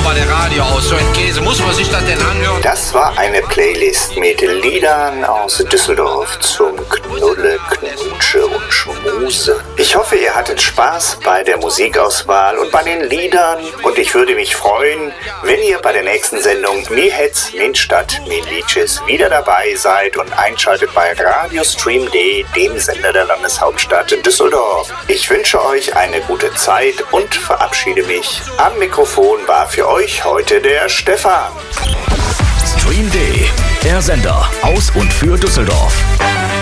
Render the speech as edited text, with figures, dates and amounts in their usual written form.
mal der Radio aus, so ein Käse. Muss man sich das denn anhören? Das war eine Playlist mit Liedern aus Düsseldorf zum Knulle, Knutsche und Schmuse. Ich hoffe, ihr hattet Spaß bei der Musikauswahl und bei den Liedern. Und ich würde mich freuen, wenn ihr bei der nächsten Sendung Mi Hetz, Min Stadt, Min Liedjes wieder dabei seid und einschaltet bei Radiostream.de, dem Sender der Landeshauptstadt Düsseldorf. Ich wünsche euch eine gute Zeit und verabschiede mich. Am Mikrofon war für euch heute der Stefan. Stream.de, der Sender aus und für Düsseldorf.